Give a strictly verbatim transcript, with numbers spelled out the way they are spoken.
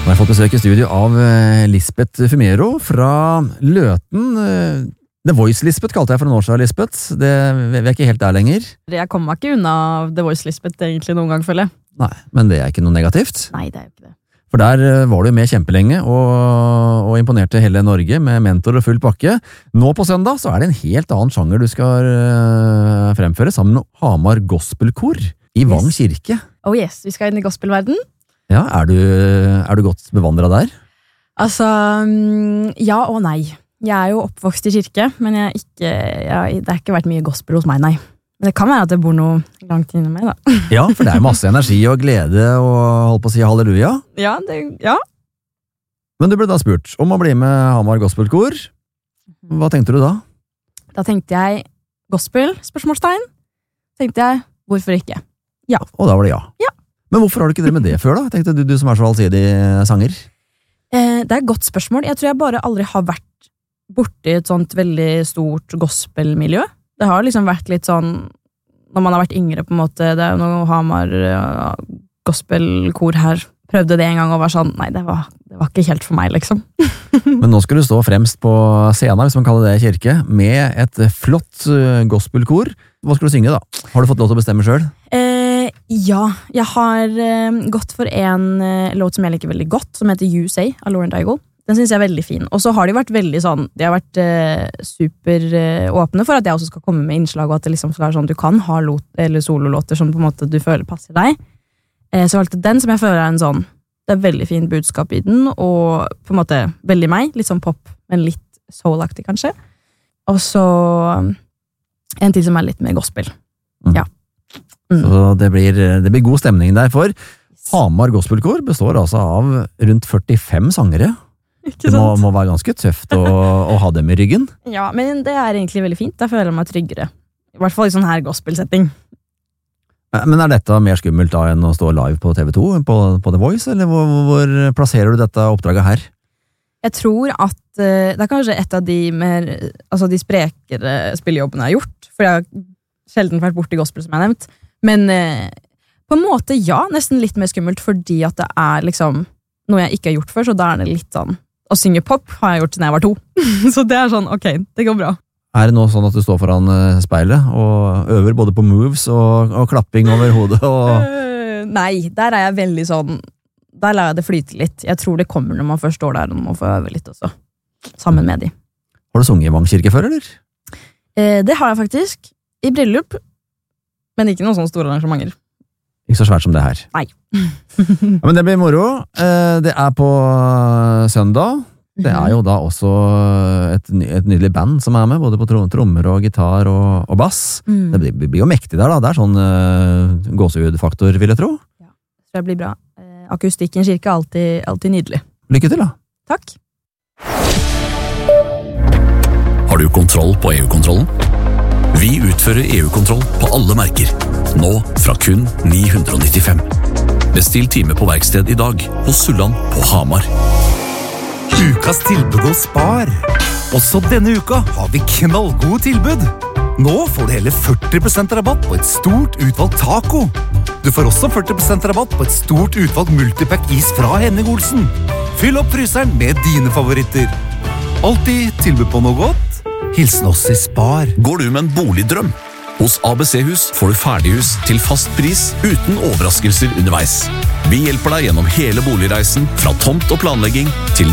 Nå har jeg fått besøk i studio av Lisbeth Fumero fra Løten. The Voice Lisbeth kalte jeg for en år siden, Lisbeth. Det, vi er ikke helt der lenger. Jeg kommer meg ikke unna The Voice Lisbeth egentlig noen gang, føler jeg. Nei, men det er ikke noe negativt. Nei, det er jo ikke det. For der var du med kjempelenge og, og imponerte hele Norge med mentor og full pakke. Nå på søndag så er det en helt annen sjanger du skal uh, fremføre sammen med Hamar Gospelkor i Vang Yes. kirke. Oh yes, vi skal inn i gospelverden. Ja, er du, er du godt bevandret der? Altså, mm, ja og nei. Jeg er jo oppvokst i kirke, men jeg er ikke, jeg, det har ikke vært mye gospel hos meg, nei. Men det kan være at det bor noe langt inni meg, da. Ja, for det er masse energi og glede og holdt på å si halleluja. Ja, det, ja. Men du ble da spurt om å bli med Hamar Gospelkor. Hva tenkte du da? Da tenkte jeg gospel, spørsmålstegn. Tenkte jeg, hvorfor ikke? Ja. Og da var det ja. Ja. Men hvorfor har du ikke drevet med det før da? Tenkte du, du som er så allsidig sanger. Eh, det er et godt spørsmål. Jeg tror jeg bare aldri har vært borti et sånt veldig stort gospelmiljø. Det har liksom vært litt sånn, når man har vært yngre på en måte, det er jo noe Hamar uh, gospelkor her, prøvde det en gang og var sånn, nei, det var, det var ikke helt for meg, liksom. Men nå skal du stå fremst på scenen, hvis man kaller det kirke, med et flott uh, gospelkor. Hva skal du synge da? Har du fått lov til å bestemme selv? Eh, ja, jeg har eh, gått for en eh, låt som jeg liker veldig godt, som heter You Say, av Lauren Daigle. Den synes jeg er veldig fin. Og så har de vært veldig sånn, de har vært eh, super eh, åpne for at jeg også skal komme med innslag, og at det liksom skal være sånn, du kan ha lot, eller sololåter som på en måte du føler passer deg. Eh, så jeg valgte den som jeg føler er en sånn, det er veldig fin budskap i den, og på en måte veldig meg, litt sånn pop, men litt soul-aktig kanskje. Og så en til som er litt mer gospel. Mm. Ja. Mm. Så det blir, det blir god stemning der, for Hamar Gospelkor består altså av rundt førtifem sangere. Ikke Det må, sant? må være ganske tøft å, å ha dem i ryggen. Ja, men det er egentlig veldig fint. Da føler jeg meg tryggere. I hvert fall i sånn her gospelsetting. Men er dette mer skummelt da enn å stå live på T V to, på, på The Voice, eller hvor, hvor plasserer du dette oppdraget her? Jeg tror at uh, det er kanskje et av de mer, altså de sprekere spillejobbene jeg har gjort, for jeg har sjelden vært borte i gospel, som jeg har nevnt. Men uh, på en måte, ja, nesten litt mer skummelt, fordi at det er liksom noe jeg ikke har gjort før, så da er det litt sånn, å synge pop har jeg gjort siden jeg var to. Så det er sånn, ok, det går bra. Er det nå sånn at du står foran speilet og øver både på moves og, og klapping over hodet? Og... Uh, nei, der er jeg veldig sånn, der lar jeg det flyte litt. Jeg tror det kommer når man først står der, og man får øve litt også, sammen med de. Har du sunget i Vang kirke før, eller? Uh, det har jeg faktisk, i bryllup, men ikke noen sånne store arrangementer. Ikke så svært som det her. Nei. Ja, men det blir moro. Det er på søndag. Det er jo da også et, et nydelig band som er med, både på trommer og gitar og, og bass. Mm. Det blir, blir jo mektig der da. Det er sånn uh, gåsehudfaktor, vil jeg tro. Ja, så det blir bra. Eh, akustikken i kirke er alltid, alltid nydelig. Lykke til da. Takk. Har du kontroll på E U-kontrollen? Vi utfører E U-kontroll på alle merker. Nå fra kun ni hundre nittifem. Bestill time på verksted i dag hos Sulland på Hamar. Ukas tilbud hos Spar. Også denne uka har vi knallgode tilbud. Nå får du hele førti prosent rabatt på et stort utvalgt taco. Du får også førti prosent rabatt på et stort utvalgt multipack is fra Henning Olsen. Fyll opp fryseren med dine favoritter. Alltid tilbud på noe godt. Hilsen oss i Spar. Går du med en boligdrøm? Hos A B C-hus får du ferdighus til fast pris uten overraskelser underveis. Vi hjelper deg gjennom hele boligreisen, fra tomt og planlegging til